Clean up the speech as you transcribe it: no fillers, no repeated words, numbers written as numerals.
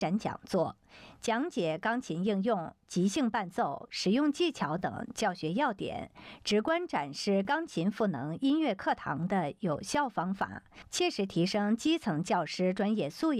展讲座，讲解钢琴应用、即兴伴奏、使用技巧等教学要点，直观展示钢琴赋能音乐课堂的有效方法，切实提升基层教师专业素养。